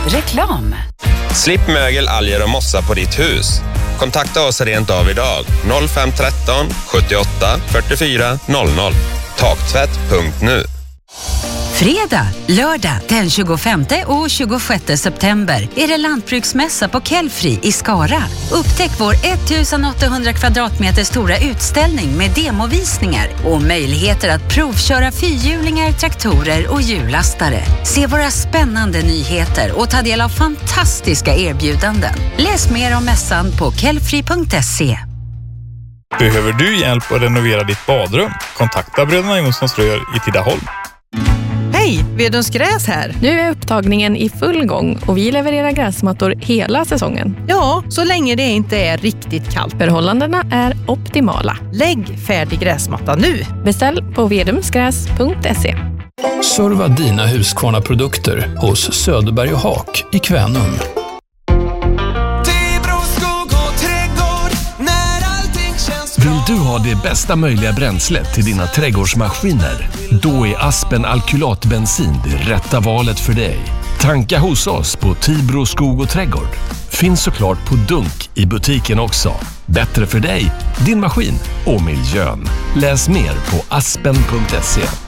Reklam. Slipp mögel, alger och mossa på ditt hus. Kontakta oss rent av idag. 0513 78 44 00. Taktvätt.nu. Fredag, lördag den 25 och 26 september är det lantbruksmässa på Kellfri i Skara. Upptäck vår 1800 kvadratmeter stora utställning med demovisningar och möjligheter att provköra fyrhjulingar, traktorer och hjullastare. Se våra spännande nyheter och ta del av fantastiska erbjudanden. Läs mer om mässan på kellfri.se. Behöver du hjälp att renovera ditt badrum? Kontakta Bröderna Jonssons Rör i Tidaholm. Hej, Vedens Gräs här. Nu är upptagningen i full gång och vi levererar gräsmattor hela säsongen. Ja, så länge det inte är riktigt kallt. Förhållandena är optimala. Lägg färdig gräsmatta nu. Beställ på vedumsgräs.se. Serva dina Husqvarna-produkter hos Söderberg och Haak i Kvänum. Vill du ha det bästa möjliga bränslet till dina trädgårdsmaskiner? Då är Aspen alkylatbensin det rätta valet för dig. Tanka hos oss på Tibro skog och trädgård. Finns såklart på dunk i butiken också. Bättre för dig, din maskin och miljön. Läs mer på aspen.se.